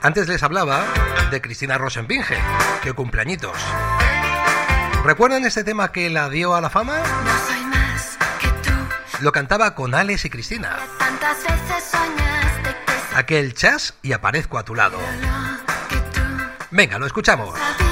Antes les hablaba de Cristina Rosenbinge, que cumpleañitos. ¿Recuerdan este tema que la dio a la fama? No soy más que tú. Lo cantaba con Alex y Cristina. Tantas veces soñaste que Aquel chas y aparezco a tu lado. lo que tú Venga, lo escuchamos. sabías.